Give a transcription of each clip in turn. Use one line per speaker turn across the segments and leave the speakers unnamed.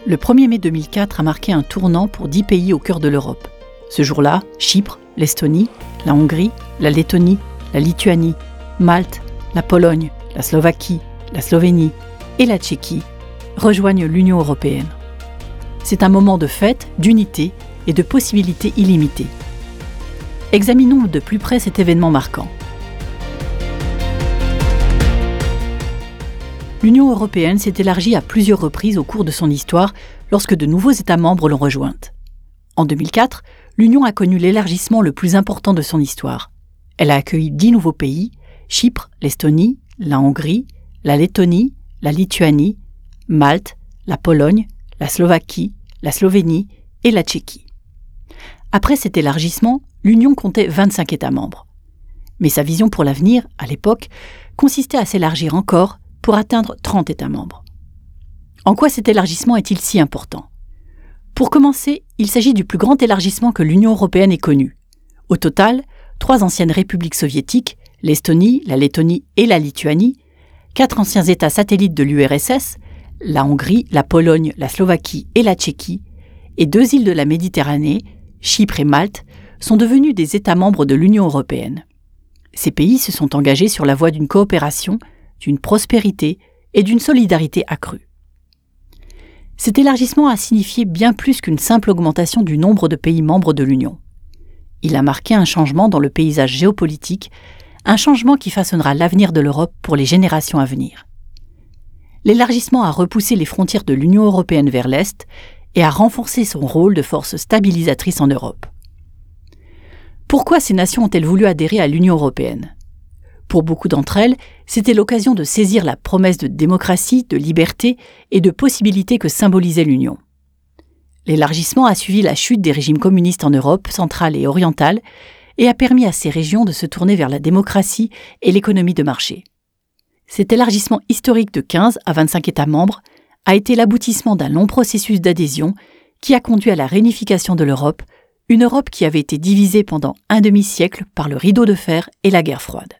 Le 1er mai 2004 a marqué un tournant pour 10 pays au cœur de l'Europe. Ce jour-là, Chypre, l'Estonie, la Hongrie, la Lettonie, la Lituanie, Malte, la Pologne, la Slovaquie, la Slovénie et la Tchéquie rejoignent l'Union européenne. C'est un moment de fête, d'unité et de possibilités illimitées. Examinons de plus près cet événement marquant. L'Union européenne s'est élargie à plusieurs reprises au cours de son histoire lorsque de nouveaux États membres l'ont rejointe. En 2004, l'Union a connu l'élargissement le plus important de son histoire. Elle a accueilli 10 nouveaux pays, Chypre, l'Estonie, la Hongrie, la Lettonie, la Lituanie, Malte, la Pologne, la Slovaquie, la Slovénie et la Tchéquie. Après cet élargissement, l'Union comptait 25 États membres. Mais sa vision pour l'avenir, à l'époque, consistait à s'élargir encore pour atteindre 30 États membres. En quoi cet élargissement est-il si important ? Pour commencer, il s'agit du plus grand élargissement que l'Union européenne ait connu. Au total, 3 anciennes républiques soviétiques, l'Estonie, la Lettonie et la Lituanie, 4 anciens États satellites de l'URSS, la Hongrie, la Pologne, la Slovaquie et la Tchéquie, et 2 îles de la Méditerranée, Chypre et Malte, sont devenus des États membres de l'Union européenne. Ces pays se sont engagés sur la voie d'une coopération, d'une prospérité et d'une solidarité accrue. Cet élargissement a signifié bien plus qu'une simple augmentation du nombre de pays membres de l'Union. Il a marqué un changement dans le paysage géopolitique, un changement qui façonnera l'avenir de l'Europe pour les générations à venir. L'élargissement a repoussé les frontières de l'Union européenne vers l'Est et a renforcé son rôle de force stabilisatrice en Europe. Pourquoi ces nations ont-elles voulu adhérer à l'Union européenne ? Pour beaucoup d'entre elles, c'était l'occasion de saisir la promesse de démocratie, de liberté et de possibilités que symbolisait l'Union. L'élargissement a suivi la chute des régimes communistes en Europe centrale et orientale et a permis à ces régions de se tourner vers la démocratie et l'économie de marché. Cet élargissement historique de 15 à 25 États membres a été l'aboutissement d'un long processus d'adhésion qui a conduit à la réunification de l'Europe, une Europe qui avait été divisée pendant un demi-siècle par le rideau de fer et la guerre froide.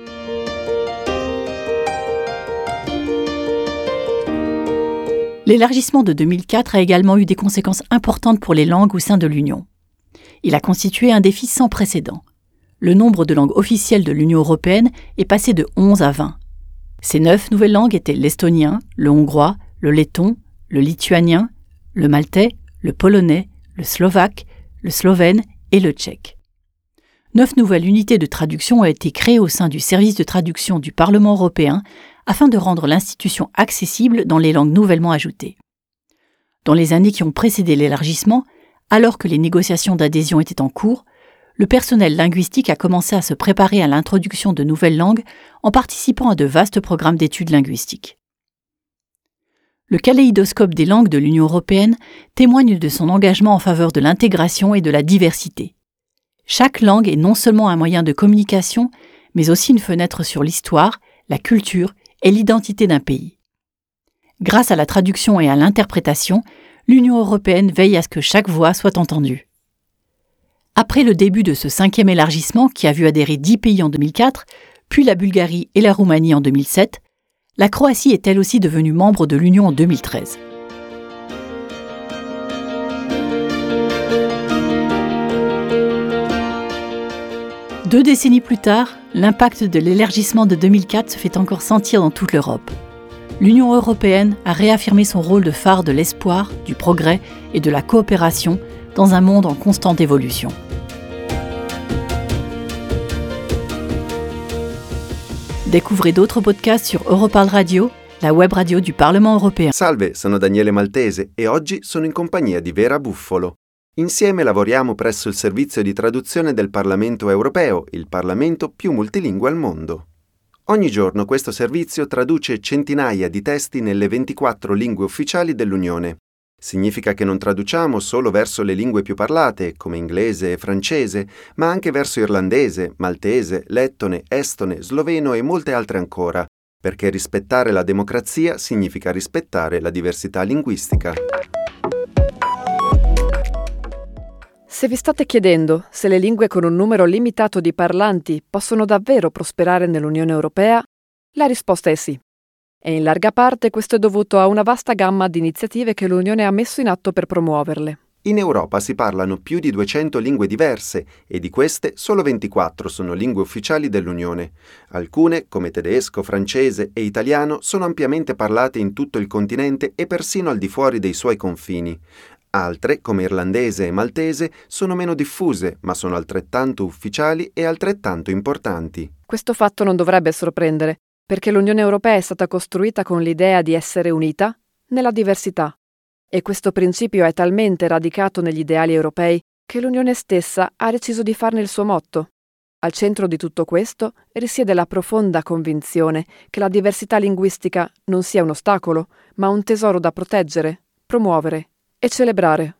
L'élargissement de 2004 a également eu des conséquences importantes pour les langues au sein de l'Union. Il a constitué un défi sans précédent. Le nombre de langues officielles de l'Union européenne est passé de 11 à 20. Ces 9 nouvelles langues étaient l'estonien, le hongrois, le letton, le lituanien, le maltais, le polonais, le slovaque, le slovène et le tchèque. 9 nouvelles unités de traduction ont été créées au sein du service de traduction du Parlement européen afin de rendre l'institution accessible dans les langues nouvellement ajoutées. Dans les années qui ont précédé l'élargissement, alors que les négociations d'adhésion étaient en cours, le personnel linguistique a commencé à se préparer à l'introduction de nouvelles langues en participant à de vastes programmes d'études linguistiques. Le kaléidoscope des langues de l'Union européenne témoigne de son engagement en faveur de l'intégration et de la diversité. Chaque langue est non seulement un moyen de communication, mais aussi une fenêtre sur l'histoire, la culture et l'identité d'un pays. Grâce à la traduction et à l'interprétation, l'Union européenne veille à ce que chaque voix soit entendue. Après le début de ce 5e élargissement qui a vu adhérer 10 pays en 2004, puis la Bulgarie et la Roumanie en 2007, la Croatie est elle aussi devenue membre de l'Union en 2013. Deux décennies plus tard, l'impact de l'élargissement de 2004 se fait encore sentir dans toute l'Europe. L'Union européenne a réaffirmé son rôle de phare de l'espoir, du progrès et de la coopération dans un monde en constante évolution. Découvrez d'autres podcasts sur Europarl Radio, la web radio du Parlement européen.
Salve, sono Daniele Maltese e oggi sono in compagnia di Vera Buffolo. Insieme lavoriamo presso il servizio di traduzione del Parlamento europeo, il Parlamento più multilingue al mondo. Ogni giorno questo servizio traduce centinaia di testi nelle 24 lingue ufficiali dell'Unione. Significa che non traduciamo solo verso le lingue più parlate, come inglese e francese, ma anche verso irlandese, maltese, lettone, estone, sloveno e molte altre ancora, perché rispettare la democrazia significa rispettare la diversità linguistica.
Se vi state chiedendo se le lingue con un numero limitato di parlanti possono davvero prosperare nell'Unione Europea, la risposta è sì. e in larga parte questo è dovuto a una vasta gamma di iniziative che l'Unione ha messo in atto per promuoverle.
In Europa si parlano più di 200 lingue diverse e di queste solo 24 sono lingue ufficiali dell'Unione. Alcune, come tedesco, francese e italiano, sono ampiamente parlate in tutto il continente e persino al di fuori dei suoi confini. Altre, come irlandese e maltese, sono meno diffuse, ma sono altrettanto ufficiali e altrettanto importanti.
Questo fatto non dovrebbe sorprendere, perché l'Unione Europea è stata costruita con l'idea di essere unita nella diversità. E questo principio è talmente radicato negli ideali europei che l'Unione stessa ha deciso di farne il suo motto. Al centro di tutto questo risiede la profonda convinzione che la diversità linguistica non sia un ostacolo, ma un tesoro da proteggere, promuovere e celebrare.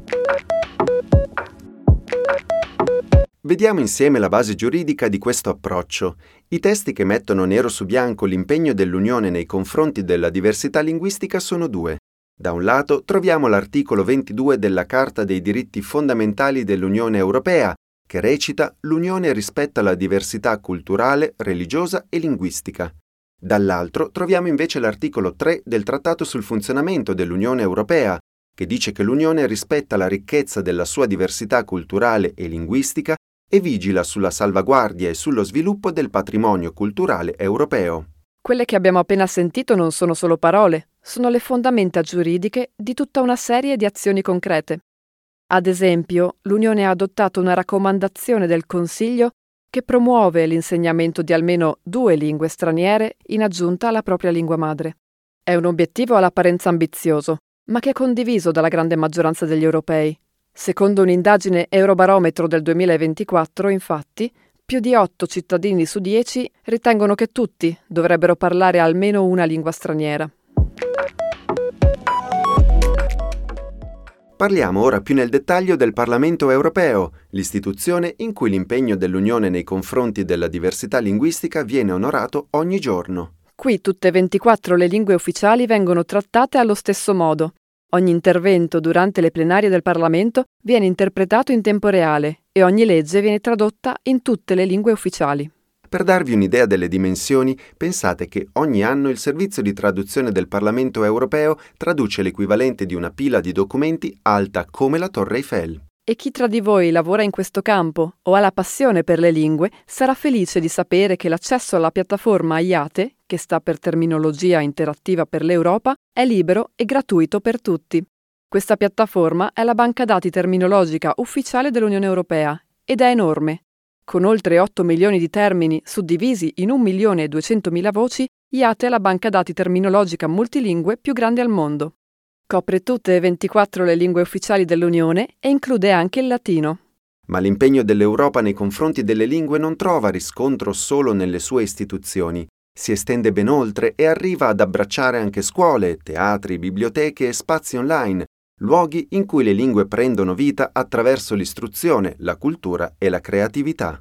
Vediamo insieme la base giuridica di questo approccio. I testi che mettono nero su bianco l'impegno dell'Unione nei confronti della diversità linguistica sono due. Da un lato troviamo l'articolo 22 della Carta dei diritti fondamentali dell'Unione Europea, che recita «L'Unione rispetta la diversità culturale, religiosa e linguistica». Dall'altro troviamo invece l'articolo 3 del Trattato sul funzionamento dell'Unione Europea, che dice che l'Unione rispetta la ricchezza della sua diversità culturale e linguistica e vigila sulla salvaguardia e sullo sviluppo del patrimonio culturale europeo.
Quelle che abbiamo appena sentito non sono solo parole, sono le fondamenta giuridiche di tutta una serie di azioni concrete. Ad esempio, l'Unione ha adottato una raccomandazione del Consiglio che promuove l'insegnamento di almeno 2 lingue straniere in aggiunta alla propria lingua madre. È un obiettivo all'apparenza ambizioso, ma che è condiviso dalla grande maggioranza degli europei. Secondo un'indagine Eurobarometro del 2024, infatti, più di 8 cittadini su 10 ritengono che tutti dovrebbero parlare almeno una lingua straniera.
Parliamo ora più nel dettaglio del Parlamento europeo, l'istituzione in cui l'impegno dell'Unione nei confronti della diversità linguistica viene onorato ogni giorno.
Qui tutte e 24 le lingue ufficiali vengono trattate allo stesso modo. Ogni intervento durante le plenarie del Parlamento viene interpretato in tempo reale e ogni legge viene tradotta in tutte le lingue ufficiali.
Per darvi un'idea delle dimensioni, pensate che ogni anno il servizio di traduzione del Parlamento europeo traduce l'equivalente di una pila di documenti alta come la Torre Eiffel.
E chi tra di voi lavora in questo campo o ha la passione per le lingue sarà felice di sapere che l'accesso alla piattaforma IATE, che sta per Terminologia Interattiva per l'Europa, è libero e gratuito per tutti. Questa piattaforma è la banca dati terminologica ufficiale dell'Unione Europea ed è enorme. Con oltre 8 milioni di termini suddivisi in 1.200.000 voci, IATE è la banca dati terminologica multilingue più grande al mondo. Copre tutte e 24 le lingue ufficiali dell'Unione e include anche il latino.
Ma l'impegno dell'Europa nei confronti delle lingue non trova riscontro solo nelle sue istituzioni. Si estende ben oltre e arriva ad abbracciare anche scuole, teatri, biblioteche e spazi online, luoghi in cui le lingue prendono vita attraverso l'istruzione, la cultura e la creatività.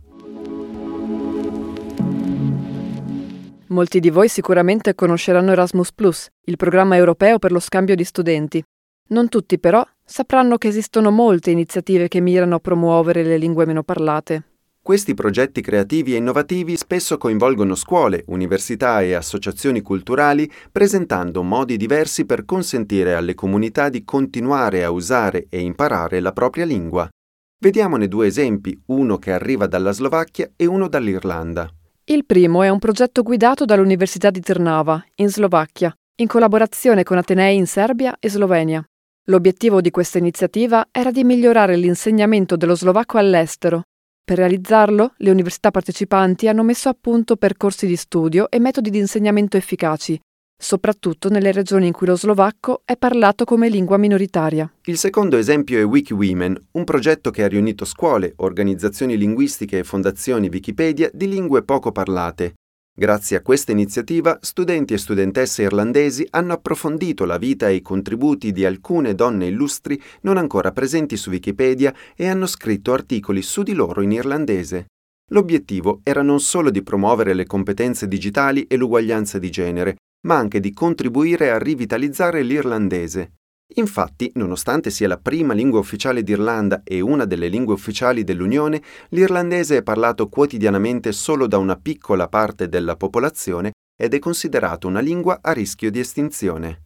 Molti di voi sicuramente conosceranno Erasmus+, il programma europeo per lo scambio di studenti. Non tutti però sapranno che esistono molte iniziative che mirano a promuovere le lingue meno parlate.
Questi progetti creativi e innovativi spesso coinvolgono scuole, università e associazioni culturali, presentando modi diversi per consentire alle comunità di continuare a usare e imparare la propria lingua. Vediamone 2 esempi, uno che arriva dalla Slovacchia e uno dall'Irlanda.
Il primo è un progetto guidato dall'Università di Trnava, in Slovacchia, in collaborazione con atenei in Serbia e Slovenia. L'obiettivo di questa iniziativa era di migliorare l'insegnamento dello slovacco all'estero. Per realizzarlo, le università partecipanti hanno messo a punto percorsi di studio e metodi di insegnamento efficaci, soprattutto nelle regioni in cui lo slovacco è parlato come lingua minoritaria.
Il secondo esempio è WikiWomen, un progetto che ha riunito scuole, organizzazioni linguistiche e fondazioni Wikipedia di lingue poco parlate. Grazie a questa iniziativa, studenti e studentesse irlandesi hanno approfondito la vita e i contributi di alcune donne illustri non ancora presenti su Wikipedia e hanno scritto articoli su di loro in irlandese. L'obiettivo era non solo di promuovere le competenze digitali e l'uguaglianza di genere, ma anche di contribuire a rivitalizzare l'irlandese. Infatti, nonostante sia la prima lingua ufficiale d'Irlanda e una delle lingue ufficiali dell'Unione, l'irlandese è parlato quotidianamente solo da una piccola parte della popolazione ed è considerato una lingua a rischio di estinzione.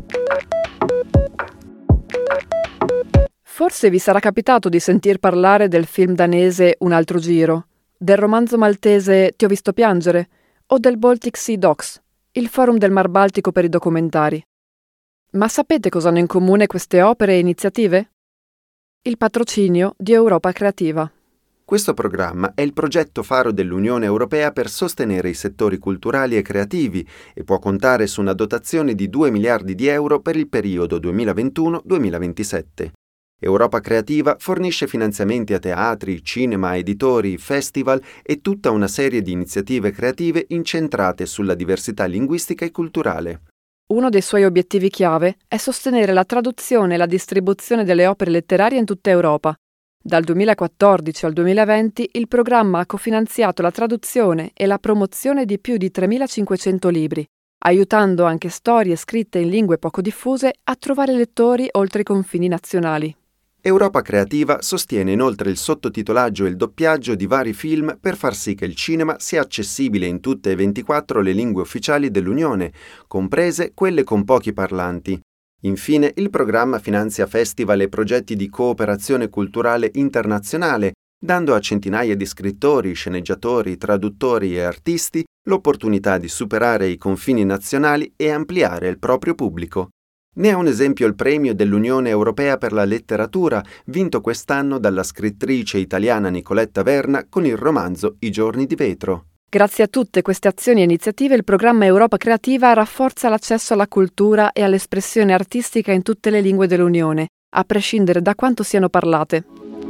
Forse vi sarà capitato di sentir parlare del film danese Un altro giro, del romanzo maltese Ti ho visto piangere o del Baltic Sea Docs, il forum del Mar Baltico per i documentari. Ma sapete cosa hanno in comune queste opere e iniziative? Il patrocinio di Europa Creativa.
Questo programma è il progetto faro dell'Unione Europea per sostenere i settori culturali e creativi e può contare su una dotazione di 2 miliardi di euro per il periodo 2021-2027. Europa Creativa fornisce finanziamenti a teatri, cinema, editori, festival e tutta una serie di iniziative creative incentrate sulla diversità linguistica e culturale.
Uno dei suoi obiettivi chiave è sostenere la traduzione e la distribuzione delle opere letterarie in tutta Europa. Dal 2014 al 2020 il programma ha cofinanziato la traduzione e la promozione di più di 3.500 libri, aiutando anche storie scritte in lingue poco diffuse a trovare lettori oltre i confini nazionali.
Europa Creativa sostiene inoltre il sottotitolaggio e il doppiaggio di vari film per far sì che il cinema sia accessibile in tutte e 24 le lingue ufficiali dell'Unione, comprese quelle con pochi parlanti. Infine, il programma finanzia festival e progetti di cooperazione culturale internazionale, dando a centinaia di scrittori, sceneggiatori, traduttori e artisti l'opportunità di superare i confini nazionali e ampliare il proprio pubblico. Ne è un esempio il premio dell'Unione Europea per la letteratura, vinto quest'anno dalla scrittrice italiana Nicoletta Verna con il romanzo I giorni di vetro.
Grazie a tutte queste azioni e iniziative, il programma Europa Creativa rafforza l'accesso alla cultura e all'espressione artistica in tutte le lingue dell'Unione, a prescindere da quanto siano parlate.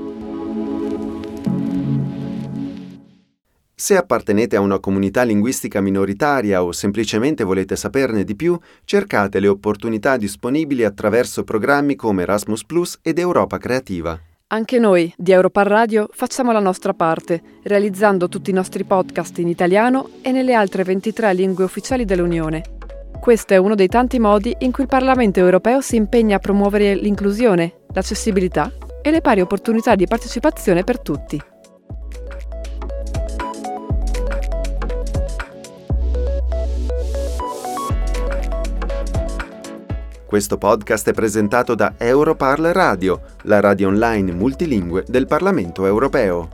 Se appartenete a una comunità linguistica minoritaria o semplicemente volete saperne di più, cercate le opportunità disponibili attraverso programmi come Erasmus Plus ed Europa Creativa.
Anche noi, di Europar Radio, facciamo la nostra parte, realizzando tutti i nostri podcast in italiano e nelle altre 23 lingue ufficiali dell'Unione. Questo è uno dei tanti modi in cui il Parlamento europeo si impegna a promuovere l'inclusione, l'accessibilità e le pari opportunità di partecipazione per tutti.
Questo podcast è presentato da Europarl Radio, la radio online multilingue del Parlamento europeo.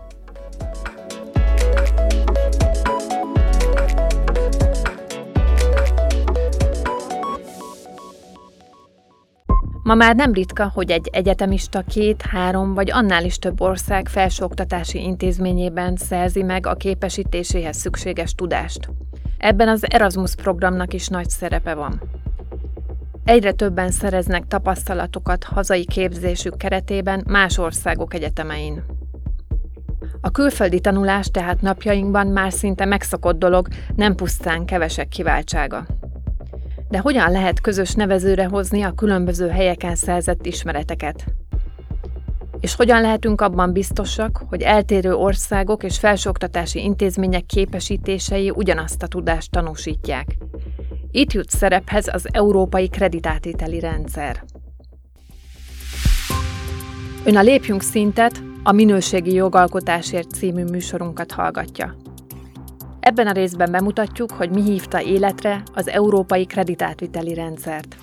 Ma már nem ritka, hogy egy egyetemista 2, 3 vagy annál is több ország felsőoktatási intézményében szerzi meg a képesítéséhez szükséges tudást. Ebben az Erasmus programnak is nagy szerepe van. Egyre többen szereznek tapasztalatokat hazai képzésük keretében más országok egyetemein. A külföldi tanulás tehát napjainkban már szinte megszokott dolog, nem pusztán kevesek kiváltsága. De hogyan lehet közös nevezőre hozni a különböző helyeken szerzett ismereteket? És hogyan lehetünk abban biztosak, hogy eltérő országok és felsőoktatási intézmények képesítései ugyanazt a tudást tanúsítják? Itt jut szerephez az európai kreditátételi rendszer. Ön a Lépjünk Szintet, a Minőségi Jogalkotásért című műsorunkat hallgatja. Ebben a részben bemutatjuk, hogy mi hívta életre az európai kreditátviteli rendszert.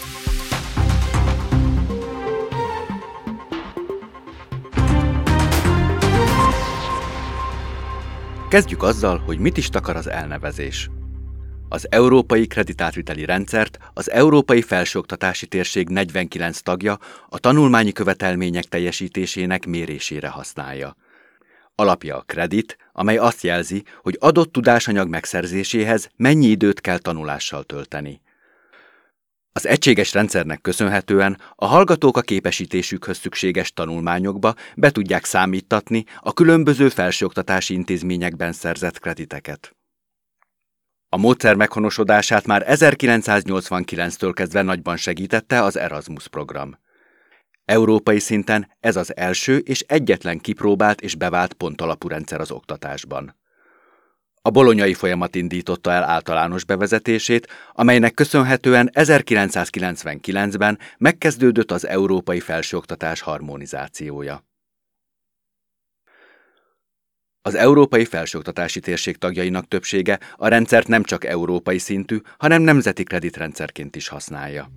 Kezdjük azzal, hogy mit is takar az elnevezés. Az Európai Kreditátviteli Rendszert az Európai Felsőoktatási Térség 49 tagja a tanulmányi követelmények teljesítésének mérésére használja. Alapja a kredit, amely azt jelzi, hogy adott tudásanyag megszerzéséhez mennyi időt kell tanulással tölteni. Az egységes rendszernek köszönhetően a hallgatók a képesítésükhöz szükséges tanulmányokba be tudják számítatni a különböző felsőoktatási intézményekben szerzett krediteket. A módszer meghonosodását már 1989-től kezdve nagyban segítette az Erasmus program. Európai szinten ez az első és egyetlen kipróbált és bevált pontalapú rendszer az oktatásban. A bolonyai folyamat indította el általános bevezetését, amelynek köszönhetően 1999-ben megkezdődött az európai felsőoktatás harmonizációja. Az Európai Felsőoktatási Térség tagjainak többsége a rendszert nem csak európai szintű, hanem nemzeti kreditrendszerként is használja.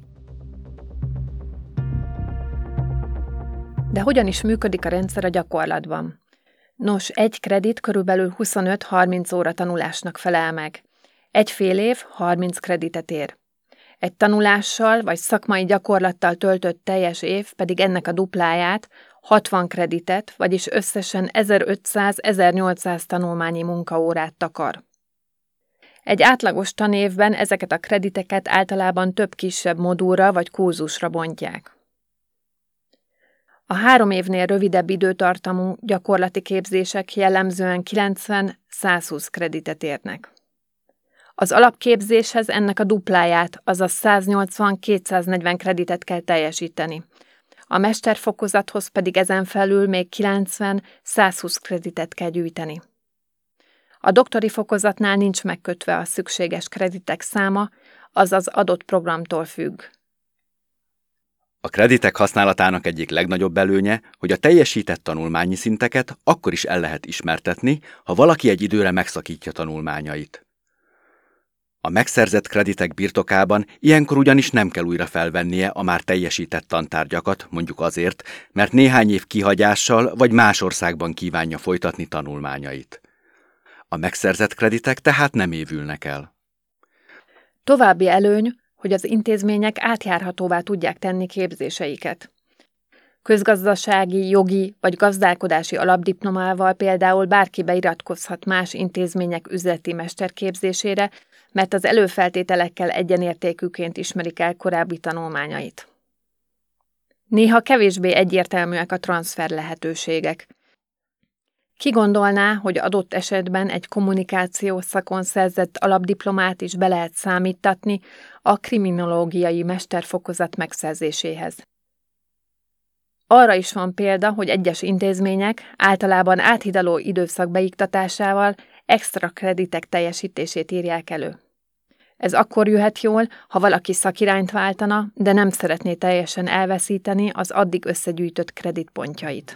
De hogyan is működik a rendszer a gyakorlatban? Nos, egy kredit körülbelül 25-30 óra tanulásnak felel meg. Egy fél év 30 kreditet ér. Egy tanulással vagy szakmai gyakorlattal töltött teljes év pedig ennek a dupláját, 60 kreditet, vagyis összesen 1500-1800 tanulmányi munkaórát takar. Egy átlagos tanévben ezeket a krediteket általában több kisebb modulra vagy kurzusra bontják. A 3 évnél rövidebb időtartamú gyakorlati képzések jellemzően 90-120 kreditet érnek. Az alapképzéshez ennek a dupláját, azaz 180-240 kreditet kell teljesíteni. A mesterfokozathoz pedig ezen felül még 90-120 kreditet kell gyűjteni. A doktori fokozatnál nincs megkötve a szükséges kreditek száma, azaz adott programtól függ.
A kreditek használatának egyik legnagyobb előnye, hogy a teljesített tanulmányi szinteket akkor is el lehet ismertetni, ha valaki egy időre megszakítja tanulmányait. A megszerzett kreditek birtokában ilyenkor ugyanis nem kell újra felvennie a már teljesített tantárgyakat, mondjuk azért, mert néhány év kihagyással vagy más országban kívánja folytatni tanulmányait. A megszerzett kreditek tehát nem évülnek el.
További előny, hogy az intézmények átjárhatóvá tudják tenni képzéseiket. Közgazdasági, jogi vagy gazdálkodási alapdiplomával például bárki beiratkozhat más intézmények üzleti mesterképzésére, mert az előfeltételekkel egyenértékűként ismerik el korábbi tanulmányait. Néha kevésbé egyértelműek a transfer lehetőségek. Ki gondolná, hogy adott esetben egy kommunikációs szakon szerzett alapdiplomát is be lehet számítatni a kriminológiai mesterfokozat megszerzéséhez. Arra is van példa, hogy egyes intézmények általában áthidaló időszak beiktatásával extra kreditek teljesítését írják elő. Ez akkor jöhet jól, ha valaki szakirányt váltana, de nem szeretné teljesen elveszíteni az addig összegyűjtött kreditpontjait.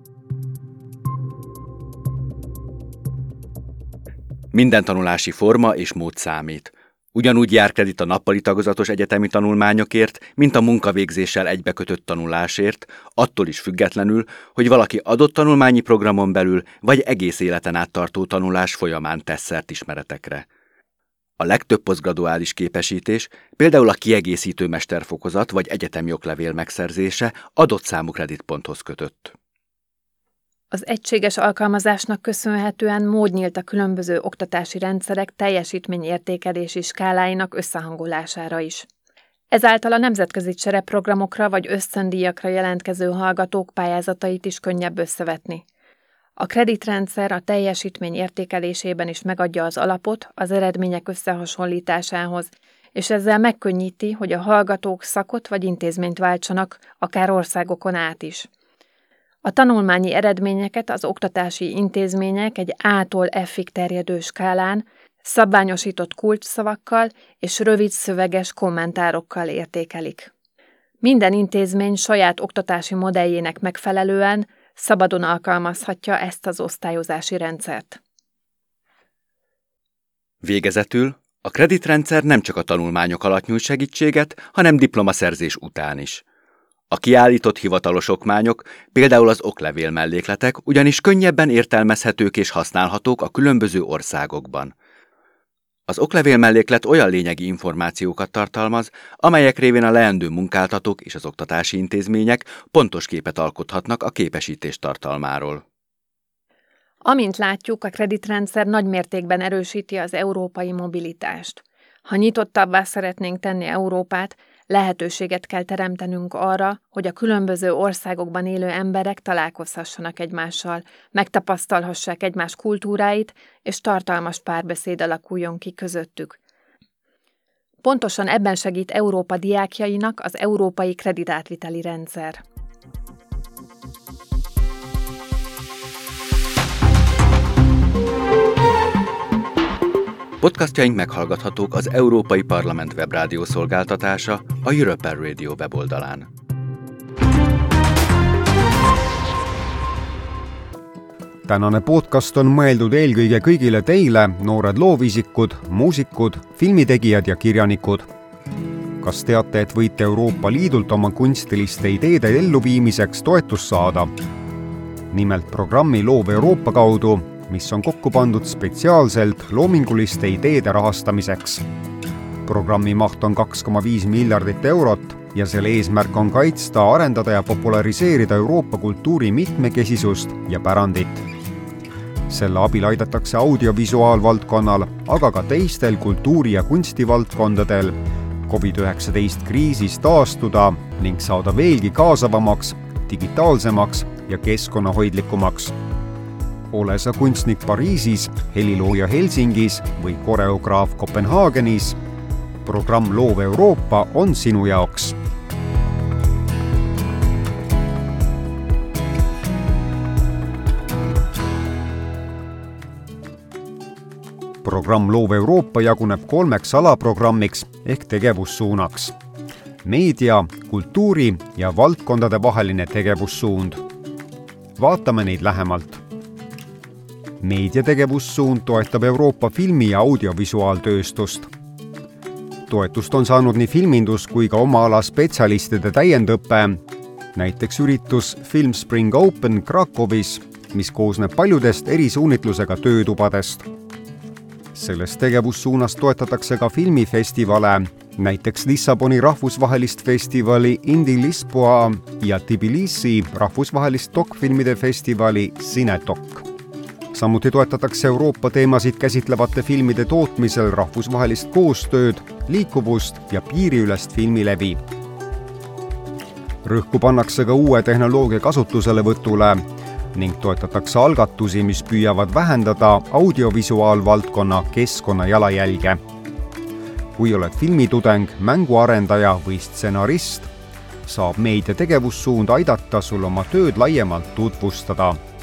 Minden tanulási forma és mód számít. Ugyanúgy jár kredit a nappali tagozatos egyetemi tanulmányokért, mint a munkavégzéssel egybekötött tanulásért, attól is függetlenül, hogy valaki adott tanulmányi programon belül vagy egész életen át tartó tanulás folyamán tesz szert ismeretekre. A legtöbb posztgraduális képesítés, például a kiegészítő mesterfokozat vagy egyetemi oklevél megszerzése adott számú kreditponthoz kötött.
Az egységes alkalmazásnak köszönhetően mód nyílt a különböző oktatási rendszerek teljesítményértékelési skáláinak összehangolására is. Ezáltal a nemzetközi csereprogramokra vagy ösztöndíjakra jelentkező hallgatók pályázatait is könnyebb összevetni. A kreditrendszer a teljesítmény értékelésében is megadja az alapot az eredmények összehasonlításához, és ezzel megkönnyíti, hogy a hallgatók szakot vagy intézményt váltsanak, akár országokon át is. A tanulmányi eredményeket az oktatási intézmények egy A-tól F-ig terjedő skálán, szabványosított kulcsszavakkal és rövid szöveges kommentárokkal értékelik. Minden intézmény saját oktatási modelljének megfelelően szabadon alkalmazhatja ezt az osztályozási rendszert.
Végezetül a kreditrendszer nem csak a tanulmányok alatt nyújt segítséget, hanem diplomaszerzés után is. A kiállított hivatalos okmányok, például az oklevél mellékletek ugyanis könnyebben értelmezhetők és használhatók a különböző országokban. Az oklevél melléklet olyan lényegi információkat tartalmaz, amelyek révén a leendő munkáltatók és az oktatási intézmények pontos képet alkothatnak a képesítés tartalmáról.
Amint látjuk, a kreditrendszer nagy mértékben erősíti az európai mobilitást. Ha nyitottabbá szeretnénk tenni Európát, lehetőséget kell teremtenünk arra, hogy a különböző országokban élő emberek találkozhassanak egymással, megtapasztalhassák egymás kultúráit, és tartalmas párbeszéd alakuljon ki közöttük. Pontosan ebben segít Európa diákjainak az európai kreditátviteli rendszer.
Podcastjaink meghallgathatók az Európai Parlament webrádió szolgáltatása, a European Radio weboldalán.
tänane podcast on mõeldud eelkõige kõigile teile, noored loovisikud, muusikud, filmitegijad ja kirjanikud. Kas teate, et võite Euroopa Liidult oma kunstiliste ideede elluviimiseks toetust saada? Nimelt programmi Loov Euroopa kaudu, mis on kokku pandud spetsiaalselt loominguliste ideede rahastamiseks. Programmi maht on 2,5 miljardit eurot ja selle eesmärk on kaitsta, arendada ja populariseerida Euroopa kultuuri mitmekesisust ja pärandit. Selle abil aidatakse audiovisuaalvaldkonnal, aga ka teistel kultuuri- ja kunstivaldkondadel COVID-19 kriisist taastuda ning saada veelgi kaasavamaks, digitaalsemaks ja keskkonnahoidlikumaks. Ole sa kunstnik Pariisis, helilooja Helsingis või koreograaf Kopenhaagenis, programm Loov Euroopa on sinu jaoks. Programm Loov Euroopa jaguneb 3 alaprogrammiks ehk tegevussuunaks. Meedia, kultuuri ja valdkondade vaheline tegevussuund. Vaatame neid lähemalt. Meediategevussuund toetab Euroopa filmi- ja audiovisuaaltööstust. Toetust on saanud nii filmindus kui ka oma ala spetsialistide täiendõpe, näiteks üritus Film Spring Open Krakowis, mis koosneb paljudest erisuunitlusega töötubadest. Selles tegevussuunas toetatakse ka filmifestivale, näiteks Lissaboni rahvusvahelist festivali Indie Lisboa ja Tbilisi rahvusvahelist dokfilmide festivali Cinedoc. Samuti toetatakse Euroopa teemasid käsitlevate filmide tootmisel rahvusvahelist koostööd, liikuvust ja piiriülest filmilevi. Rõhku pannakse ka uue tehnoloogia kasutuselevõtule ning toetatakse algatusi, mis püüavad vähendada audiovisuaalvaldkonna keskkonna jalajälge. Kui oled filmitudeng, mänguarendaja või stsenarist, saab meediategevussuund aidata sul oma tööd laiemalt tutvustada.